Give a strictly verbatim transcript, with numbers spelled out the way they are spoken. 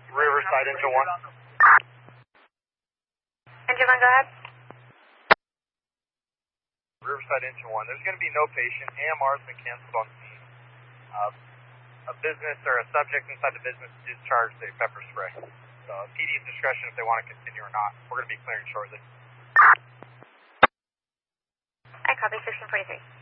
Riverside, engine one. Engine one, go ahead. Riverside, engine one. There's going to be no patient. A M R has been canceled on scene. Uh, a business or a subject inside the business discharged a pepper spray. So P D's discretion if they want to continue or not. We're going to be clearing shortly. I copy sixteen forty-three.